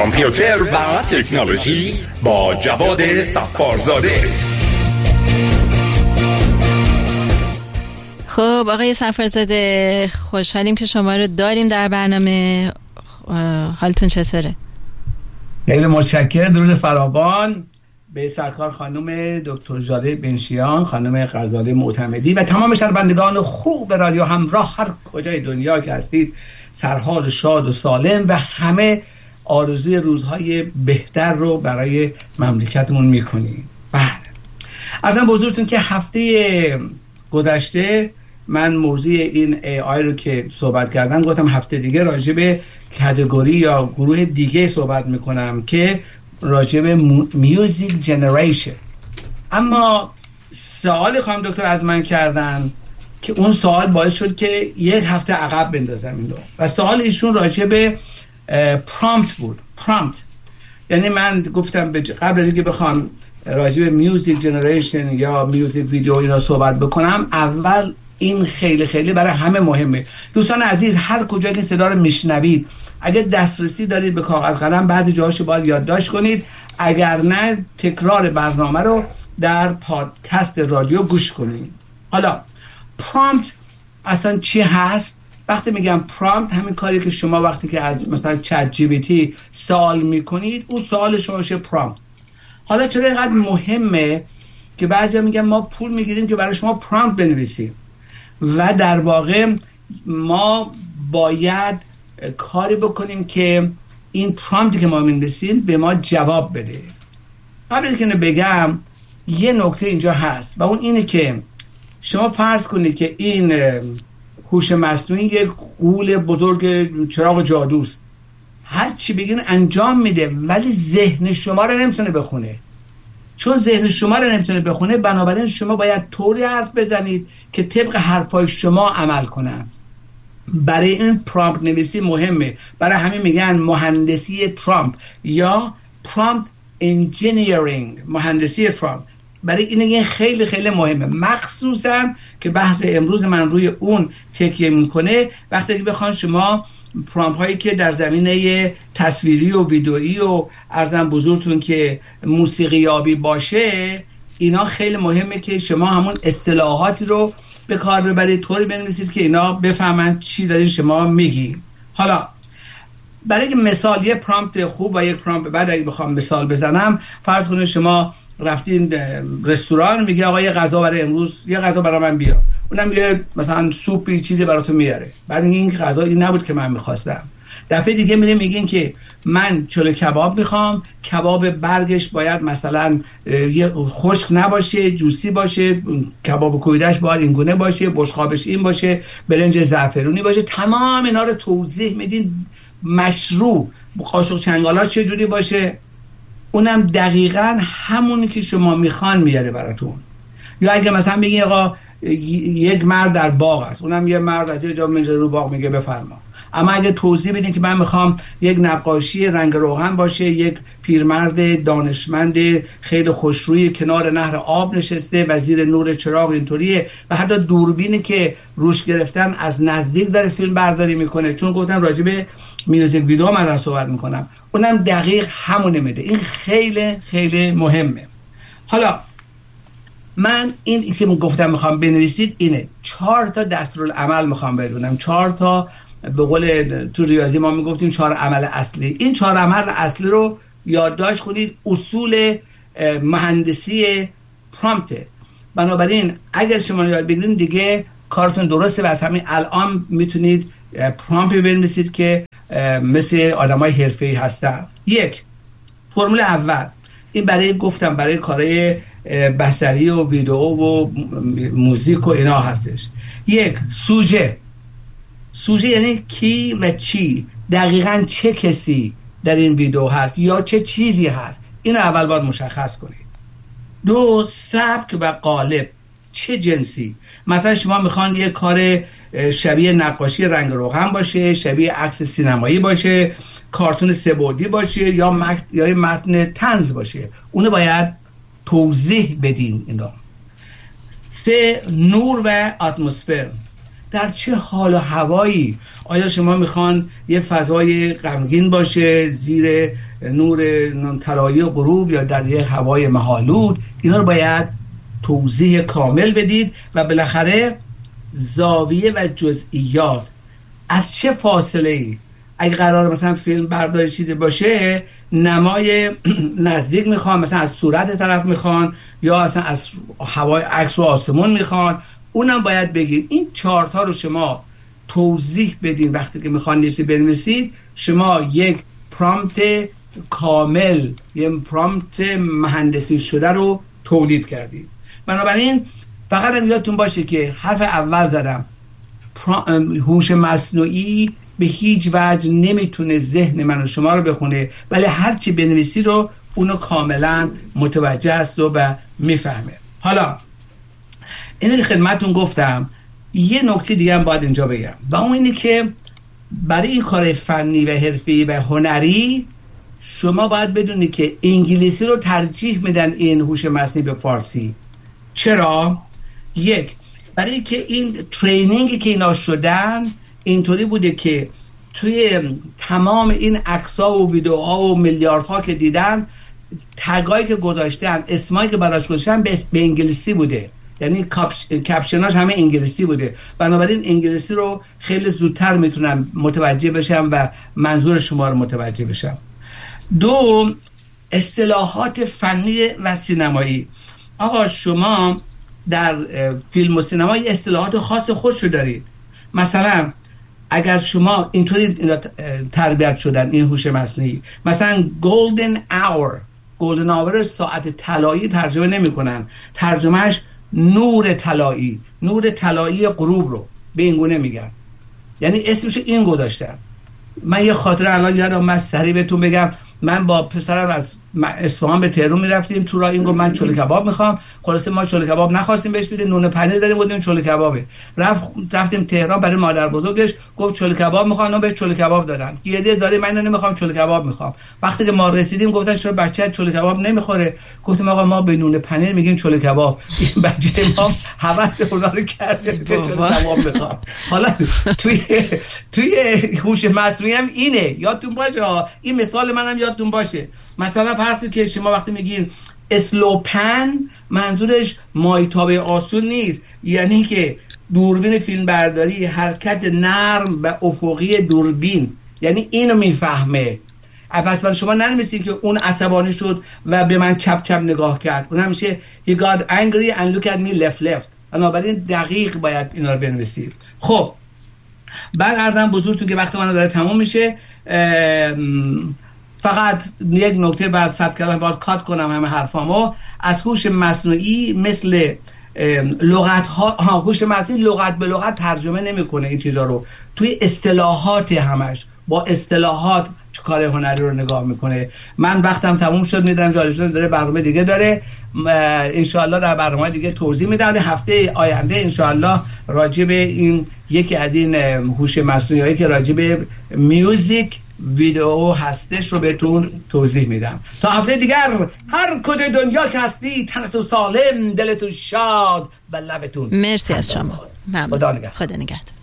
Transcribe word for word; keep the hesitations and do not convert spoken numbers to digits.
کامپیوتر و تکنولوژی با جواد صفارزاده. خب آقای صفارزاده، خوشحالیم که شما رو داریم در برنامه. حالتون چطوره؟ خیلی متشکرم. درود فراوان به سرکار خانم دکتر ژاده بنشیان، خانم غزاله معتمدی و تمام شنوندگان خوب رادیو همراه هر کجای دنیا که هستید. سرحال شاد و سالم و همه آرزوی روزهای بهتر رو برای مملکتمون میکنیم. بله، عرضم به حضورتون که هفته گذشته من موضوع این ای آی رو که صحبت کردم گفتم هفته دیگه راجع به کاتگوری یا گروه دیگه صحبت میکنم که راجع به میوزیک جنریشن. اما سوالی خانم دکتر از من کردن که اون سوال باعث شد که یک هفته عقب بندازم این رو و سوال ایشون راجع به پرامپت بود. پرامپت یعنی من گفتم قبل از اینکه بخوام راجع به میوزیک جنریشن یا میوزیک ویدیو اینا صحبت بکنم، اول این خیلی خیلی برای همه مهمه. دوستان عزیز، هر کجا که صدا رو میشنوید، اگه دسترسی دارید به کاغذ قلم بعضی جاهاشو باید یادداشت کنید، اگر نه تکرار برنامه رو در پادکست رادیو گوش کنید. حالا پرامپت اصلا چی هست؟ وقتی میگم پرامپت، همین کاری که شما وقتی که از مثلا چت جی پی تی سوال میکنید، اون سوال شما میشه پرامپت. حالا چرا اینقدر مهمه که بعضیا میگن ما پول میگیریم که برای شما پرامپت بنویسیم و در واقع ما باید کاری بکنیم که این پرامپتی که ما می‌نویسیم به ما جواب بده. قبل از اینکه بگم یه نکته اینجا هست و اون اینه که شما فرض کنید که این هوش مصنوعی یک غول بزرگ چراغ جادوست، هر چی بگین انجام میده ولی ذهن شما رو نمیتونه بخونه. چون ذهن شما رو نمیتونه بخونه، بنابراین شما باید طوری حرف بزنید که طبق حرفای شما عمل کنن. برای این پرامپت نویسی مهمه. برای همین میگن مهندسی پرامپت یا پرامپت انجینیرینگ، مهندسی پرامپت. برای این خیلی خیلی مهمه، مخصوصا که بحث امروز من روی اون تکیه میکنه. وقتی که بخوان شما پرامپت هایی که در زمینه تصویری و ویدئویی و عرضم بزرگتون که موسیقیابی باشه، اینا خیلی مهمه که شما همون اصطلاحاتی رو به کار ببرید، طوری بنویسید که اینا بفهمن چی دارین شما میگی. حالا برای که مثال یه پرامپت خوب و یک پرامپت بعد اگه بخوام مثال بزنم، فرض کنید شما رفتین رستوران، میگه آقا یه غذا برای امروز، یه غذا برای من بیار. اونم یه مثلا سوپی چیزی براتون میاره. بعد این غذا این نبود که من میخواستم. دفعه دیگه میریم میگین که من چلو کباب میخوام، کباب برگش باید مثلا یه خشک نباشه، جوسی باشه، کباب کویدش باید این گونه باشه، بشقابش این باشه، برنج زعفرونی باشه. تمام اینا رو توضیح میدین، مشروع قاشق چنگالا چه جوری باشه، اونم دقیقاً همونی که شما میخوان میاره براتون. یا اگه مثلا بگین آقا یک مرد در باغ است، اونم یه مرد از یه جا منجر رو باغ میگه بفرما. اما اگه توضیح بدین که من میخوام یک نقاشی رنگ روغن باشه، یک پیرمرد دانشمند خیلی خوشروی کنار نهر آب نشسته و زیر نور چراغ اینطوریه و حتی دوربینی که روش گرفتن از نزدیک داره فیلم برداری میکنه، چون گفتم راجع به میوزیک ویدیو من دارم صحبت میکنم، اونم دقیق همونه میده. این خیلی خیلی مهمه. حالا من این که گفتم میخوام بنویسید اینه، چهار تا دستورالعمل میخوام بدونم، چهار تا به قول تو ریاضی ما میگفتیم چهار عمل اصلی. این چهار عمل اصلی رو یادداشت کنید، اصول مهندسی پرامپت. بنابراین اگر شما یاد بگیرید دیگه کارتون درسته و از همین الان میتونید پرامپت بنویسید که مثل آدمای حرفه‌ای هستن. یک، فرمول اول، این برای گفتم برای کارهای بصری و ویدیو و موزیک و اینا هستش. یک، سوژه. سوژه یعنی کی و چی، دقیقاً چه کسی در این ویدیو هست یا چه چیزی هست، اینو اول باید مشخص کنید. دو، سبک و قالب، چه جنسی. مثلا شما میخوان یه کار شبیه نقاشی رنگ روغن باشه، شبیه عکس سینمایی باشه، کارتون سه‌بعدی باشه یا متن یا متن طنز باشه، اونو باید توضیح بدین اینا. سه، نور و اتمسفر. در چه حال و هوایی. آیا شما میخوان یه فضای غمگین باشه زیر نور طلایی و غروب یا در یه هوای مه‌آلود؟ اینا رو باید توضیح کامل بدید و بالاخره زاویه و جزئیات از چه فاصله ای. اگه قرار مثلا فیلم برداری چیزی باشه، نمای نزدیک میخوان، مثلا از صورت طرف میخوان یا اصلا از هوای عکس و آسمون میخوان، اونم باید بگید. این چارتا رو شما توضیح بدین وقتی که میخوان چیزی بنویسید. شما یک پرامپت کامل، یک پرامپت مهندسی شده رو تولید کردید. بنابراین فقط هم یادتون باشه که حرف اول زدم، هوش مصنوعی به هیچ وجه نمیتونه ذهن من و شما رو بخونه، ولی هرچی بنویسی رو اونو کاملا متوجه است و به میفهمه. حالا اینه که خدمتون گفتم، یه نکته دیگه هم باید اینجا بگم و اون اینه که برای این کار فنی و حرفی و هنری شما باید بدونی که انگلیسی رو ترجیح میدن این هوش مصنوعی به فارسی. چرا؟ یک، برای که این ترینینگی که اینا شدن اینطوری بوده که توی تمام این عکس‌ها و ویدیوها و میلیاردها که دیدن، تگایی که گذاشتن، اسمایی که براش گذاشتن به انگلیسی بوده، یعنی کپشناش همه انگلیسی بوده. بنابراین انگلیسی رو خیلی زودتر میتونم متوجه بشم و منظور شما رو متوجه بشم. دو، اصطلاحات فنی و سینمایی. آقا شما در فیلم و سینما اصطلاحات خاص خودشو دارید. مثلا اگر شما اینطوری تربیت شدن این هوش مصنوعی، مثلا golden hour، golden hour ساعت طلایی ترجمه نمی‌کنن، ترجمهش نور طلایی، نور طلایی غروب رو به این گونه میگن، یعنی اسمش این گذاشتن. من یه خاطره الان یادم، من سریع بهتون بگم. من با پسرم از اصفهان به تهران میرفتیم، تو راه این گفت من چوله کباب میخوام. خلاص ما چوله کباب نخواستیم بهش بدیم، نون پنیر داریم بودیم چوله کبابه. رفت رفتیم تهران برای مادر بزرگش، گفت چوله کباب میخوام، بهش چوله کباب دادن. گریه داره، من نمیخوام چوله کباب میخوام. وقتی که ما رسیدیم گفتن چرا بچه چوله کباب نمیخوره؟ گفتیم آقا ما به نون پنیر میگیم چوله کباب. این بچه ما هوس اونا رو کرده که چوله کباب میخوام. حالا توی توی هوش مصنوعی هم اینه، یادتون باشه. این مثال منم یادتون باشه. مثلا فرض که شما وقتی میگین اسلو پن، منظورش مایتابه آسون نیست، یعنی که دوربین فیلم برداری حرکت نرم و افقی دوربین، یعنی اینو میفهمه. پس شما ننویسید که اون عصبانی شد و به من چپ چپ نگاه کرد، اون همیشه he got angry and look at me left left. بنابراین دقیق باید اینا رو بنویسید. خب بعد عرضم بزرگتون که وقت من داره تموم میشه، فقط یک نکته بعد صد کلمه باید کات کنم همه حرفامو. از هوش مصنوعی مثل لغت ها، ها هوش مصنوعی لغت به لغت ترجمه نمیکنه این چیزا رو، توی اصطلاحات همش با اصطلاحات کار هنری رو نگاه میکنه. من وقتم تموم شد، میدونم جالشون داره برنامه دیگه داره، انشاءالله در برنامه دیگه توضیح میدم. هفته آینده انشاءالله راجع به این یکی از این هوش مصنوعی هایی که راجع به میوزیک ویدیو هستش رو بهتون توضیح میدم. تا هفته دیگر، هر کجای دنیا که هستی، تنتون سالم، دلتون شاد و لبتون. مرسی از شما. خدا نگهدار. خدا نگهدار.